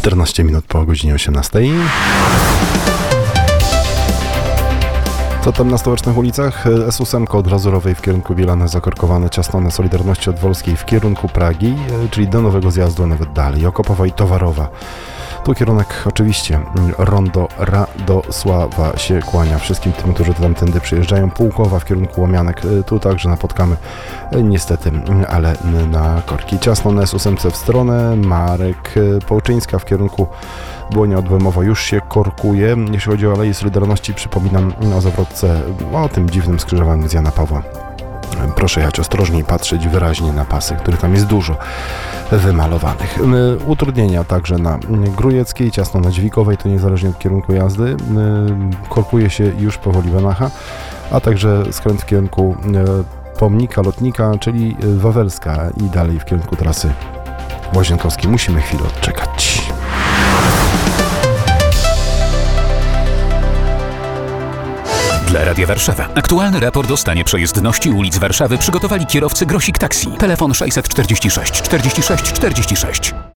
14 minut po godzinie 18. Co tam na stołecznych ulicach? S8 od Lazurowej w kierunku Bielana zakorkowane, Ciasnone, Solidarności od Wolskiej w kierunku Pragi, czyli do Nowego Zjazdu, a nawet dalej. Okopowa i Towarowa. Tu kierunek oczywiście rondo Radosława się kłania wszystkim tym, którzy tamtędy przyjeżdżają. Pułkowa w kierunku Łomianek, tu także napotkamy niestety, ale na korki. Ciasnone S8 w stronę Marek Połczyńska w kierunku Błonia od Bemowa już się korkuje. Jeśli chodzi o Aleję Solidarności, przypominam o zawrotce, o tym dziwnym skrzyżowaniu z Jana Pawła. Proszę jechać ostrożniej, patrzeć wyraźnie na pasy, których tam jest dużo wymalowanych. Utrudnienia także na Grujeckiej, ciasno na Dźwigowej, to niezależnie od kierunku jazdy. Korkuje się już powoli Wanacha, a także skręt w kierunku Pomnika Lotnika, czyli Wawelska i dalej w kierunku trasy Łazienkowskiej. Musimy chwilę odczekać. Dla Radia Warszawa aktualny raport o stanie przejezdności ulic Warszawy przygotowali kierowcy Grosik Taxi. Telefon 646 46 46.